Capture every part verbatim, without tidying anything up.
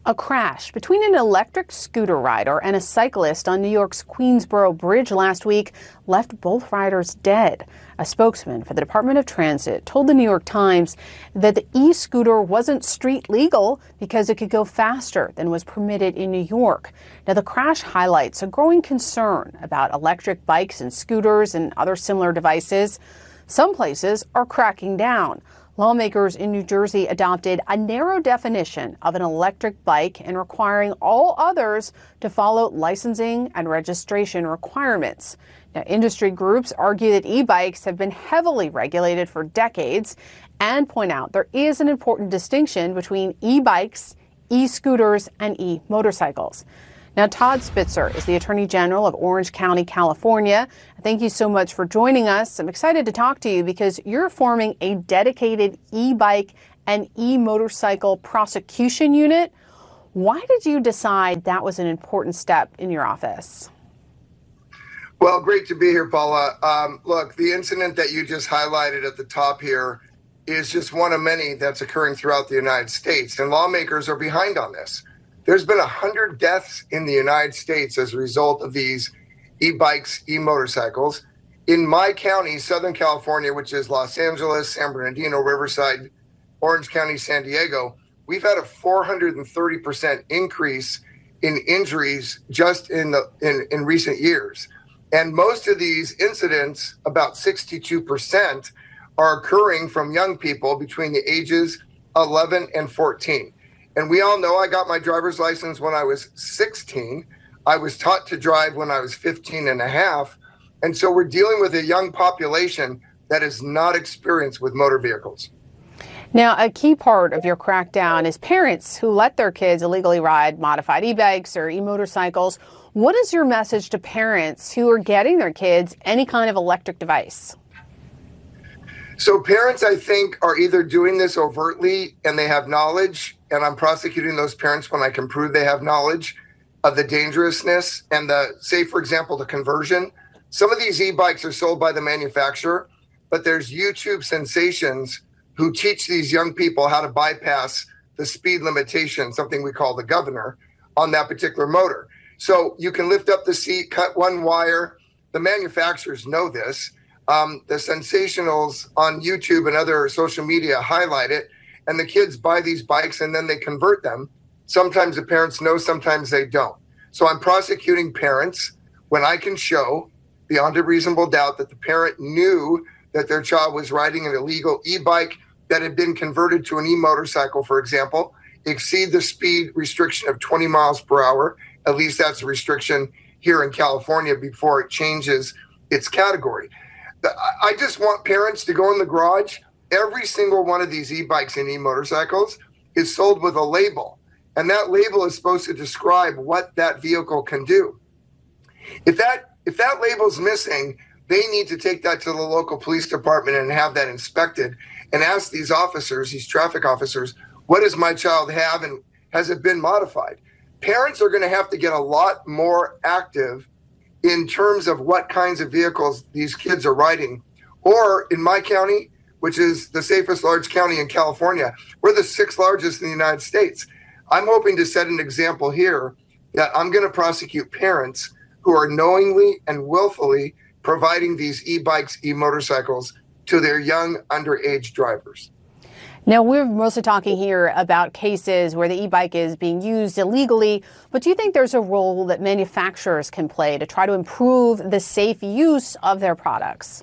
A crash between an electric scooter rider and a cyclist on New York's Queensboro Bridge last week left both riders dead. A spokesman for the Department of Transit told the New York Times that the e-scooter wasn't street legal because it could go faster than was permitted in New York. Now, the crash highlights a growing concern about electric bikes and scooters and other similar devices. Some places are cracking down. Lawmakers in New Jersey adopted a narrow definition of an electric bike and requiring all others to follow licensing and registration requirements. Now, industry groups argue that e-bikes have been heavily regulated for decades and point out there is an important distinction between e-bikes, e-scooters, and e-motorcycles. Now, Todd Spitzer is the Attorney General of Orange County, California. Thank you so much for joining us. I'm excited to talk to you because you're forming a dedicated e-bike and e-motorcycle prosecution unit. Why did you decide that was an important step in your office? Well, great to be here, Paula. Um, look, the incident that you just highlighted at the top here is just one of many that's occurring throughout the United States, and lawmakers are behind on this. There's been one hundred deaths in the United States as a result of these e-bikes, e-motorcycles. In my county, Southern California, which is Los Angeles, San Bernardino, Riverside, Orange County, San Diego, we've had a four hundred thirty percent increase in injuries just in, the, in, in recent years. And most of these incidents, about sixty-two percent, are occurring from young people between the ages eleven and fourteen. And we all know I got my driver's license when I was sixteen. I was taught to drive when I was fifteen and a half. And so we're dealing with a young population that is not experienced with motor vehicles. Now, a key part of your crackdown is parents who let their kids illegally ride modified e-bikes or e-motorcycles. What is your message to parents who are getting their kids any kind of electric device? So parents, I think, are either doing this overtly and they have knowledge, and I'm prosecuting those parents when I can prove they have knowledge of the dangerousness and the, say, for example, the conversion. Some of these e-bikes are sold by the manufacturer, but there's YouTube sensations who teach these young people how to bypass the speed limitation, something we call the governor, on that particular motor. So you can lift up the seat, cut one wire. The manufacturers know this. Um, the sensationals on YouTube and other social media highlight it, and the kids buy these bikes and then they convert them. Sometimes the parents know, sometimes they don't. So I'm prosecuting parents when I can show beyond a reasonable doubt that the parent knew that their child was riding an illegal e-bike that had been converted to an e-motorcycle, for example, exceed the speed restriction of twenty miles per hour. At least that's a restriction here in California before it changes its category. I just want parents to go in the garage. Every single one of these e-bikes and e-motorcycles is sold with a label, and that label is supposed to describe what that vehicle can do. If that if that label's missing, they need to take that to the local police department and have that inspected and ask these officers, these traffic officers, what does my child have and has it been modified? Parents are going to have to get a lot more active in terms of what kinds of vehicles these kids are riding. Or in my county, which is the safest large county in California, we're the sixth largest in the United States. I'm hoping to set an example here that I'm going to prosecute parents who are knowingly and willfully providing these e-bikes, e-motorcycles to their young underage drivers. Now, we're mostly talking here about cases where the e-bike is being used illegally, but do you think there's a role that manufacturers can play to try to improve the safe use of their products?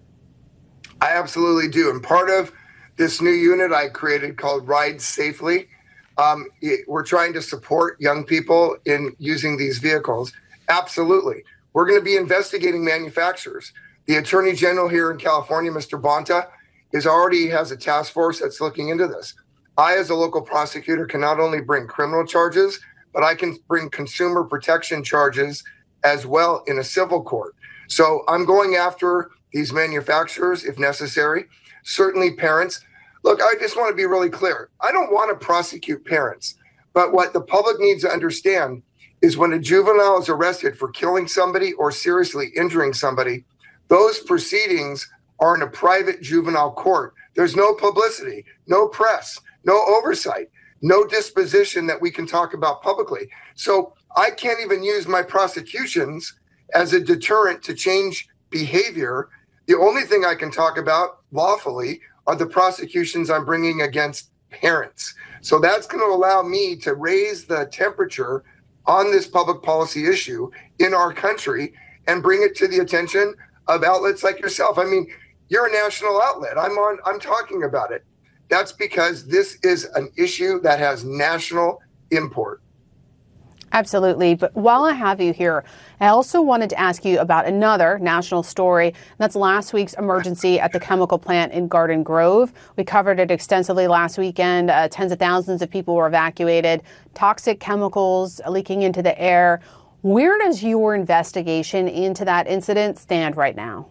I absolutely do. And part of this new unit I created called Ride Safely, um, it, we're trying to support young people in using these vehicles. Absolutely. We're going to be investigating manufacturers. The Attorney General here in California, Mister Bonta, is already has a task force that's looking into this. I, as a local prosecutor, can not only bring criminal charges, but I can bring consumer protection charges as well in a civil court. So I'm going after these manufacturers if necessary. Certainly parents. Look, I just want to be really clear. I don't want to prosecute parents, but what the public needs to understand is when a juvenile is arrested for killing somebody or seriously injuring somebody, those proceedings are in a private juvenile court. There's no publicity, no press, no oversight. no disposition that we can talk about publicly. So I can't even use my prosecutions as a deterrent to change behavior. The only thing I can talk about lawfully are the prosecutions I'm bringing against parents. So that's going to allow me to raise the temperature on this public policy issue in our country and bring it to the attention of outlets like yourself. I mean, you're a national outlet. I'm on, I'm talking about it. That's because this is an issue that has national import. Absolutely. But while I have you here, I also wanted to ask you about another national story. That's last week's emergency at the chemical plant in Garden Grove. We covered it extensively last weekend. Uh, tens of thousands of people were evacuated, toxic chemicals leaking into the air. Where does your investigation into that incident stand right now?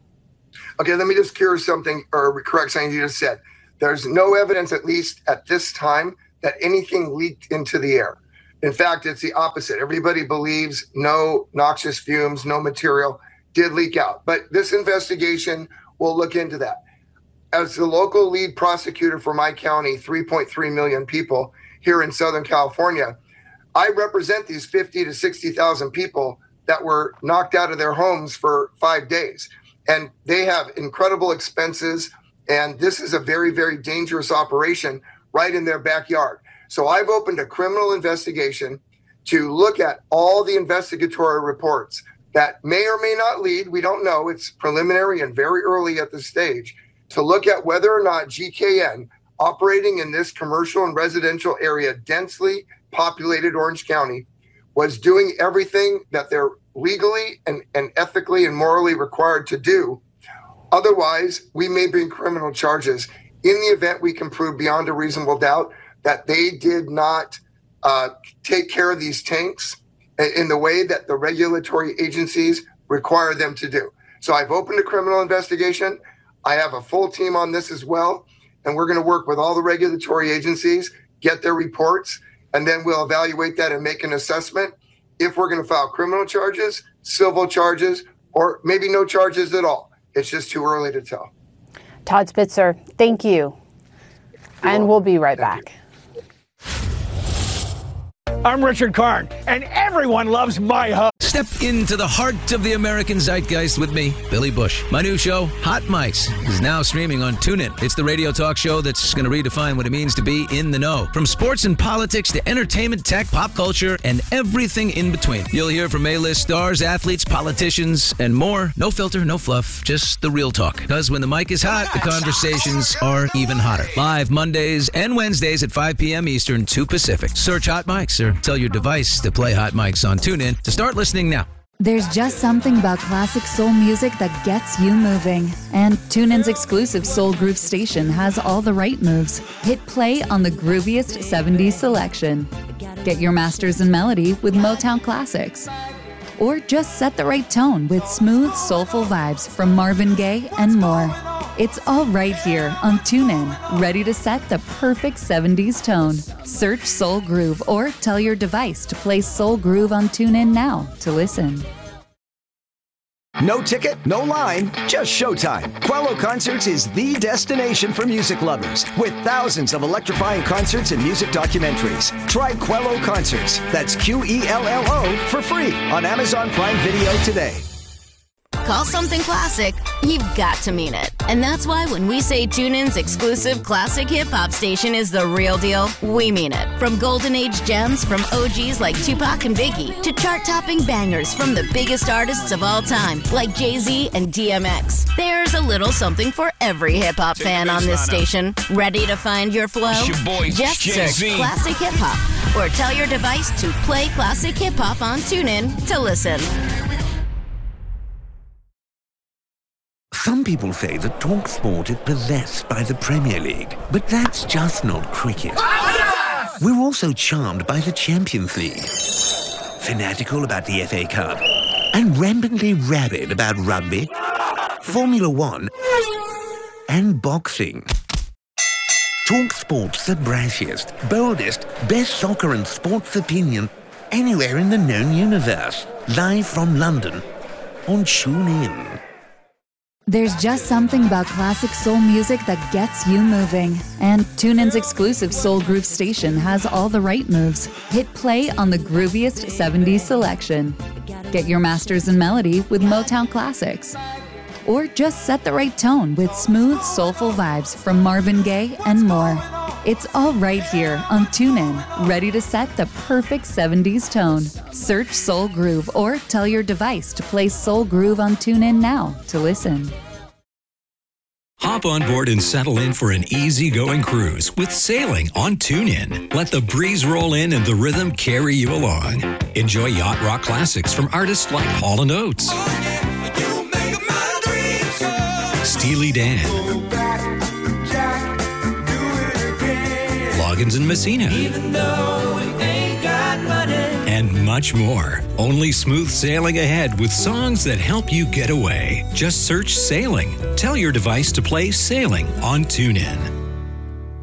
Okay, let me just clear something or correct something you just said. There's no evidence, at least at this time, that anything leaked into the air. In fact, it's the opposite. Everybody believes no noxious fumes, no material did leak out. But this investigation will look into that. As the local lead prosecutor for my county, three point three million people here in Southern California, I represent these fifty to sixty thousand people that were knocked out of their homes for five days. And they have incredible expenses. And this is a very, very dangerous operation right in their backyard. So I've opened a criminal investigation to look at all the investigatory reports that may or may not lead, we don't know, it's preliminary and very early at this stage, to look at whether or not G K N operating in this commercial and residential area, densely populated Orange County, was doing everything that they're legally and, and ethically and morally required to do. Otherwise, we may bring criminal charges in the event we can prove beyond a reasonable doubt that they did not uh, take care of these tanks in the way that the regulatory agencies require them to do. So I've opened a criminal investigation. I have a full team on this as well. And we're going to work with all the regulatory agencies, get their reports, and then we'll evaluate that and make an assessment if we're going to file criminal charges, civil charges, or maybe no charges at all. It's just too early to tell. Todd Spitzer, thank you. You're and welcome. We'll be right Thank back. you. I'm Richard Karn, and everyone loves my hug. Step into the heart of the American zeitgeist with me, Billy Bush. My new show, Hot Mics, is now streaming on TuneIn. It's the radio talk show that's going to redefine what it means to be in the know. From sports and politics to entertainment, tech, pop culture, and everything in between. You'll hear from A-list stars, athletes, politicians, and more. No filter, no fluff, just the real talk. Because when the mic is hot, the conversations are even hotter. Live Mondays and Wednesdays at five p.m. Eastern, two Pacific. Search Hot Mics or tell your device to play Hot Mics on TuneIn to start listening now. There's just something about classic soul music that gets you moving. And TuneIn's exclusive Soul Groove station has all the right moves. Hit play on the grooviest seventies selection. Get your masters in melody with Motown classics. Or just set the right tone with smooth, soulful vibes from Marvin Gaye and more. It's all right here on TuneIn, ready to set the perfect seventies tone. Search Soul Groove or tell your device to play Soul Groove on TuneIn now to listen. No ticket, no line, just showtime. Quello Concerts is the destination for music lovers with thousands of electrifying concerts and music documentaries. Try Quello Concerts, that's Q E L L O, for free on Amazon Prime Video today. Call something classic, you've got to mean it. And that's why when we say TuneIn's exclusive classic hip-hop station is the real deal, we mean it. From golden age gems from O Gs like Tupac and Biggie to chart-topping bangers from the biggest artists of all time like Jay-Z and D M X. There's a little something for every hip-hop fan on this station. Ready to find your flow? Your boy, Just Jay-Z. search Classic Hip Hop or tell your device to play Classic Hip Hop on TuneIn to listen. Some people say that TalkSport is possessed by the Premier League, but that's just not cricket. We're also charmed by the Champions League, fanatical about the F A Cup, and rampantly rabid about rugby, Formula One, and boxing. TalkSport's the brashiest, boldest, best soccer and sports opinion anywhere in the known universe. Live from London on TuneIn. There's just something about classic soul music that gets you moving. And TuneIn's exclusive Soul Groove station has all the right moves. Hit play on the grooviest seventies selection. Get your masters in melody with Motown classics. Or just set the right tone with smooth, soulful vibes from Marvin Gaye and more. It's all right here on TuneIn, ready to set the perfect seventies tone. Search Soul Groove or tell your device to play Soul Groove on TuneIn now to listen. Hop on board and settle in for an easy-going cruise with sailing on TuneIn. Let the breeze roll in and the rhythm carry you along. Enjoy yacht rock classics from artists like Hall and Oates, Steely Dan, Loggins and Messina, and much more. Only smooth sailing ahead with songs that help you get away. Just search Sailing. Tell your device to play Sailing on TuneIn.